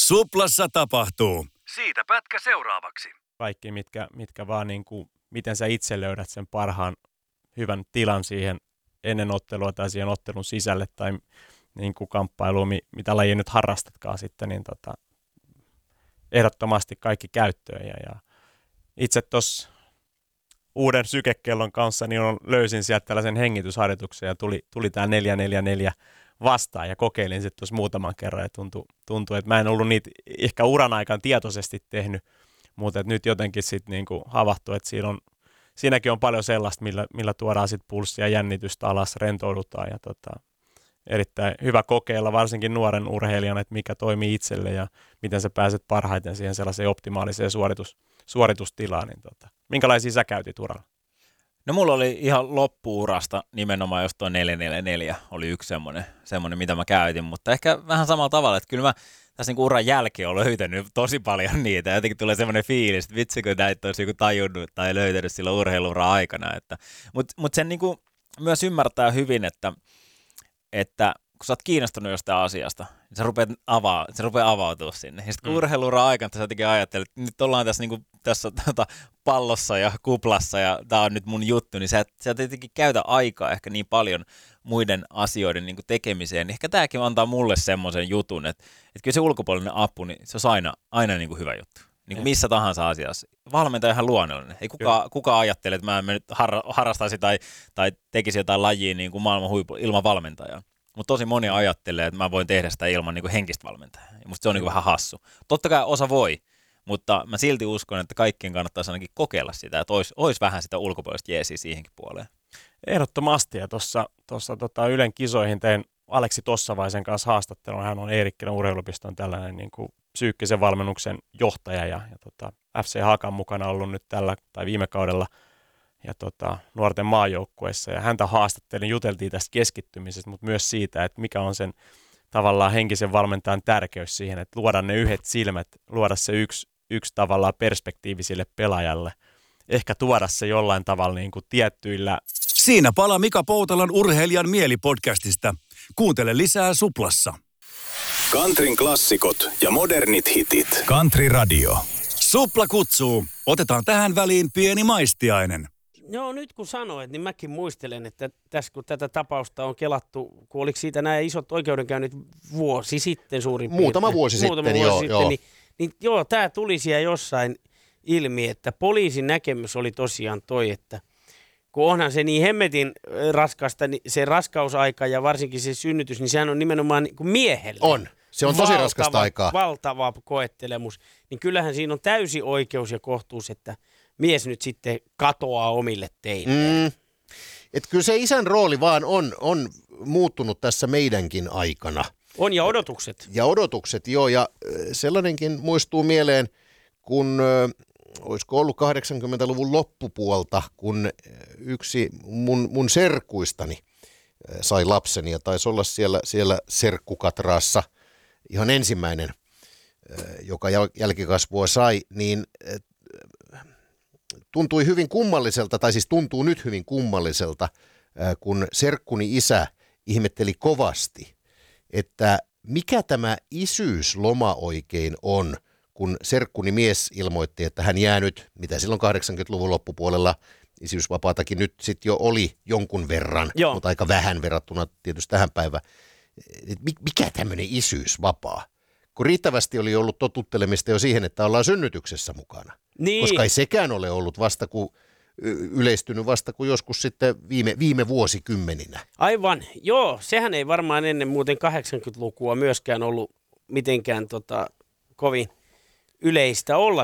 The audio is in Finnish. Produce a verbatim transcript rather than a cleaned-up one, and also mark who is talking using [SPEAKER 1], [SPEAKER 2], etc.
[SPEAKER 1] Suplassa tapahtuu. Siitä pätkä seuraavaksi.
[SPEAKER 2] Kaikki, mitkä, mitkä vaan niin kuin, miten sä itse löydät sen parhaan hyvän tilan siihen ennen ottelua tai siihen ottelun sisälle tai niin kuin kamppailuun, mitä lajia nyt harrastatkaan sitten, niin tota, ehdottomasti kaikki käyttöön. Ja, ja itse tuossa uuden sykekellon kanssa niin on, löysin sieltä tällaisen hengitysharjoituksen ja tuli, tuli tämä neljä neljä neljä vastaan ja kokeilin sitten tuossa muutaman kerran ja tuntui, tuntui, että mä en ollut niitä ehkä uran aikaan tietoisesti tehnyt, mutta nyt jotenkin sitten niinku havahtui, että siinä on, siinäkin on paljon sellaista, millä, millä tuodaan sitten pulssia, jännitystä alas, rentoudutaan ja tota, erittäin hyvä kokeilla varsinkin nuoren urheilijan, että mikä toimii itselle ja miten sä pääset parhaiten siihen sellaiseen optimaaliseen suoritus, suoritustilaan. Niin tota, minkälaisia sä käytit uralla?
[SPEAKER 3] No mulla oli ihan loppuurasta nimenomaan, jos tuo neljä neljä neljä oli yksi semmoinen, semmoinen, mitä mä käytin, mutta ehkä vähän samalla tavalla, että kyllä mä tässä niin uran jälkeen olen löytänyt tosi paljon niitä. Jotenkin tulee semmoinen fiilis, että vitsi kun näitä olisi tajunnut tai löytänyt silloin urheiluuran aikana. Mutta mut sen niin kuin myös ymmärtää hyvin, että, että kun sä oot kiinnostunut jostain asiasta, niin sä rupeat, avaa, sä rupeat avautua sinne. Ja sitten kun mm. urheiluuran aikana sä jotenkin ajattelet, että nyt ollaan tässä, niin kuin, tässä tota, pallossa ja kuplassa ja tää on nyt mun juttu, niin sä et, sä et jotenkin käytä aikaa ehkä niin paljon muiden asioiden niin kuin tekemiseen. Ehkä tämäkin antaa mulle semmoisen jutun, että, että kyllä se ulkopuolinen apu, niin se on aina, aina niin kuin hyvä juttu. Niin kuin missä tahansa asiassa. Valmentaja on ihan luonnollinen. Ei kukaan, kuka ajattele, että mä en nyt har, harrastaisi tai, tai tekisi jotain lajia niin kuin maailman huipu ilman valmentajaa. Mutta tosi moni ajattelee, että mä voin tehdä sitä ilman niin kuin henkistä valmentajaa. Ja musta se on niin kuin vähän hassu. Totta kai osa voi, mutta mä silti uskon, että kaikkien kannattaisi ainakin kokeilla sitä, että olisi, olisi vähän sitä ulkopuolista jeesiä siihenkin puoleen.
[SPEAKER 2] Ehdottomasti. Ja tuossa tota Ylen kisoihin tein Aleksi Tossavaisen kanssa haastattelun. Hän on Eerikkilän urheilupiston tällainen niin kuin psyykkisen valmennuksen johtaja ja, ja tota, F C Hakan mukana ollut nyt tällä tai viime kaudella ja tota, nuorten maajoukkueessa. Ja häntä haastattelin, juteltiin tästä keskittymisestä, mutta myös siitä, että mikä on sen tavallaan henkisen valmentajan tärkeys siihen, että luoda ne yhdet silmät, luoda se yksi, yksi tavallaan perspektiivi sille pelaajalle. Ehkä tuoda se jollain tavalla niin kuin tiettyillä.
[SPEAKER 1] Siinä palaa Mika Poutalan Urheilijan mielipodcastista. Kuuntele lisää Suplassa. Countryn klassikot ja modernit hitit. Country Radio. Supla kutsuu. Otetaan tähän väliin pieni maistiainen.
[SPEAKER 4] Joo, nyt kun sanoit, niin mäkin muistelen, että tässä kun tätä tapausta on kelattu, kun oliko siitä nämä isot oikeudenkäynnit vuosi sitten suurin piirtein.
[SPEAKER 5] Muutama vuosi
[SPEAKER 4] Muutama
[SPEAKER 5] sitten,
[SPEAKER 4] vuosi
[SPEAKER 5] joo.
[SPEAKER 4] sitten,
[SPEAKER 5] joo.
[SPEAKER 4] Niin, niin joo, tämä tuli siellä jossain ilmi, että poliisin näkemys oli tosiaan toi, että kun onhan se niin hemmetin raskasta, niin se raskausaika ja varsinkin se synnytys, niin sehän on nimenomaan niin kuin miehelle.
[SPEAKER 5] On. Se on tosi
[SPEAKER 4] valtava,
[SPEAKER 5] raskasta aikaa.
[SPEAKER 4] Valtava koettelemus. Niin kyllähän siinä on täysi oikeus ja kohtuus, että mies nyt sitten katoaa omille teille.
[SPEAKER 5] Mm. Et kyllä se isän rooli vaan on, on muuttunut tässä meidänkin aikana.
[SPEAKER 4] On ja odotukset.
[SPEAKER 5] Ja odotukset, joo. Ja sellainenkin muistuu mieleen, kun olisiko ollut kahdeksankymmentäluvun loppupuolta, kun yksi mun, mun serkuistani sai lapsen ja taisi olla siellä, siellä serkkukatraassa ihan ensimmäinen, joka jälkikasvua sai, niin tuntui hyvin kummalliselta, tai siis tuntuu nyt hyvin kummalliselta, kun serkkuni isä ihmetteli kovasti, että mikä tämä isyysloma oikein on, kun serkkuni mies ilmoitti, että hän jää nyt, mitä silloin kahdeksankymmentäluvun loppupuolella, isyysvapaatakin nyt sitten jo oli jonkun verran, Joo. mutta aika vähän verrattuna tietysti tähän päivään. Mikä tämmöinen isyysvapaa? Kun riittävästi oli ollut totuttelemista jo siihen, että ollaan synnytyksessä mukana. Niin. Koska ei sekään ole ollut vasta kuin yleistynyt vasta kuin joskus sitten viime, viime vuosikymmeninä.
[SPEAKER 4] Aivan, joo. Sehän ei varmaan ennen muuten kahdeksankymmentälukua myöskään ollut mitenkään tota, kovin yleistä olla